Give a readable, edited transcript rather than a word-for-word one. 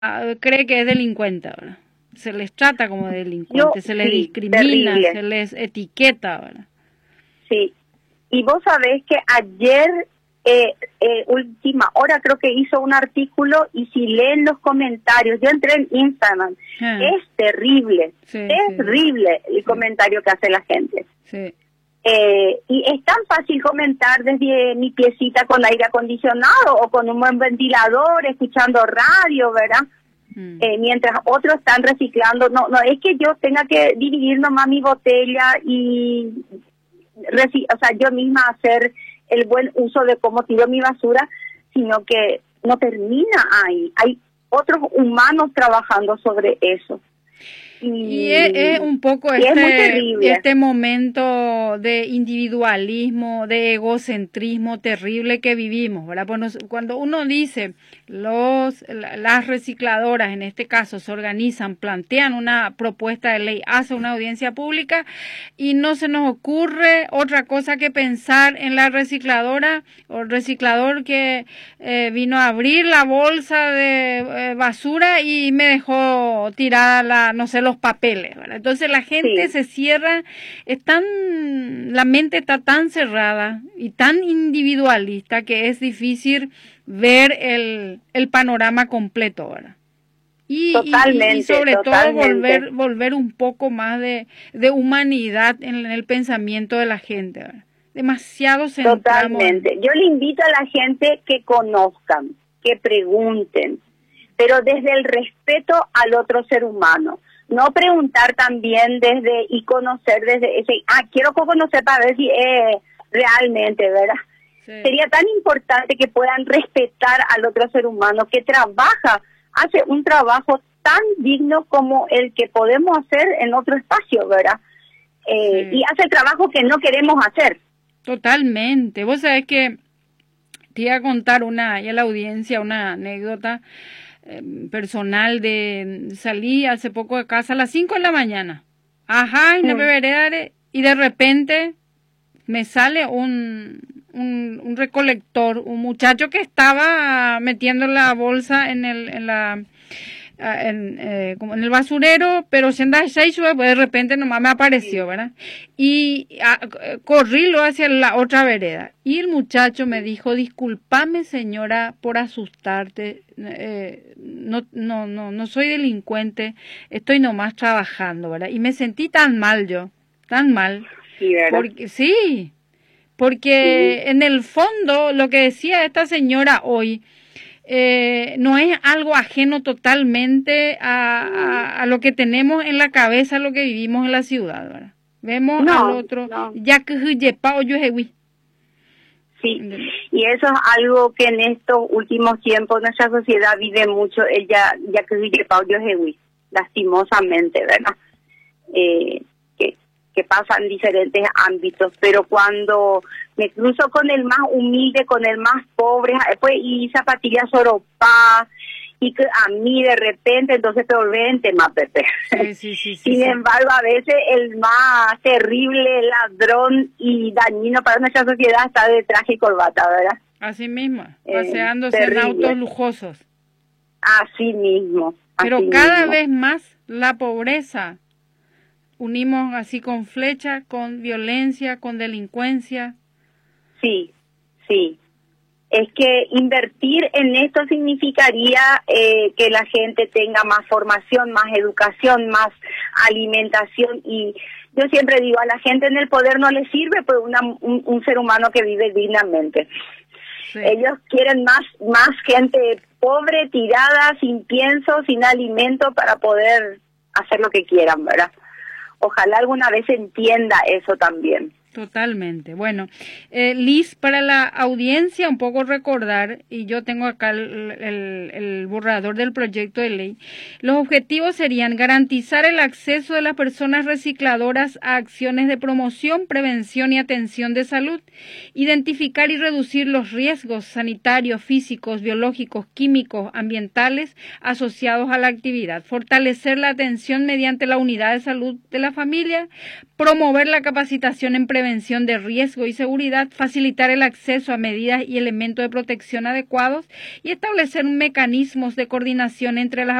cree que es delincuente ahora. Se les trata como delincuentes, se les Sí, discrimina, terrible. se les etiqueta, ¿verdad? Sí. Y vos sabés que ayer, última hora, creo que hizo un artículo, y si leen los comentarios, yo entré en Instagram, es terrible, Sí, terrible el sí, comentario que hace la gente. sí. Y es tan fácil comentar desde mi piecita con aire acondicionado o con un buen ventilador, escuchando radio, ¿verdad? Mientras otros están reciclando. No es que yo tenga que dividir nomás mi botella y yo misma hacer el buen uso de cómo tiro mi basura, sino que no termina ahí. Hay otros humanos trabajando sobre eso. Y es un poco es muy terrible. este momento de individualismo, de egocentrismo terrible que vivimos, ¿verdad? Pues cuando uno dice las recicladoras, en este caso, se organizan, plantean una propuesta de ley, hacen una audiencia pública y no se nos ocurre otra cosa que pensar en la recicladora o el reciclador que vino a abrir la bolsa de basura y me dejó tirada los papeles, ¿verdad? Entonces la gente se cierra, la mente está tan cerrada y tan individualista que es difícil ver el panorama completo, ¿verdad? Y sobre todo volver un poco más de humanidad en el pensamiento de la gente, ¿verdad? Demasiado centramos. Totalmente. Yo le invito a la gente que conozcan, que pregunten, pero desde el respeto al otro ser humano. No preguntar también y conocer desde ese, quiero conocer para ver si es realmente, ¿verdad? Sí. Sería tan importante que puedan respetar al otro ser humano que hace un trabajo tan digno como el que podemos hacer en otro espacio, ¿verdad? Sí. Y hace trabajo que no queremos hacer. Totalmente. Vos sabés que te iba a contar y a la audiencia una anécdota personal salí hace poco de casa a las 5 de la mañana. Y no beberé, y de repente me sale un recolector, un muchacho que estaba metiendo la bolsa como en el basurero, pero se anda pues de repente nomás me apareció, ¿verdad? Y corrí hacia la otra vereda. Y el muchacho me dijo, discúlpame señora por asustarte, no soy delincuente, estoy nomás trabajando, ¿verdad? Y me sentí tan mal tan mal. Sí, ¿verdad? Porque en el fondo lo que decía esta señora hoy, no es algo ajeno totalmente a lo que tenemos en la cabeza, lo que vivimos en la ciudad, ¿verdad? Vemos al otro, ya que sí, y eso es algo que en estos últimos tiempos nuestra sociedad vive mucho, ya que lastimosamente, ¿verdad? Que pasa en diferentes ámbitos, pero cuando me cruzo con el más humilde, con el más pobre, pues, y zapatillas soropa, y que a mí de repente, entonces te volvés en tema, Pepe. Sí, Sin embargo, a veces el más terrible ladrón y dañino para nuestra sociedad está de traje y corbata, ¿verdad? Así mismo, paseándose en autos lujosos. Así mismo. Pero cada vez más la pobreza unimos así con flecha, con violencia, con delincuencia. Sí. Es que invertir en esto significaría que la gente tenga más formación, más educación, más alimentación. Y yo siempre digo, a la gente en el poder no le sirve pues un ser humano que vive dignamente. Sí. Ellos quieren más gente pobre, tirada, sin pienso, sin alimento para poder hacer lo que quieran, ¿verdad? Ojalá alguna vez entienda eso también. Totalmente. Bueno, Liz, para la audiencia un poco recordar, y yo tengo acá el borrador del proyecto de ley, los objetivos serían garantizar el acceso de las personas recicladoras a acciones de promoción, prevención y atención de salud, identificar y reducir los riesgos sanitarios, físicos, biológicos, químicos, ambientales asociados a la actividad, fortalecer la atención mediante la unidad de salud de la familia, promover la capacitación en prevención prevención de riesgo y seguridad, facilitar el acceso a medidas y elementos de protección adecuados y establecer mecanismos de coordinación entre las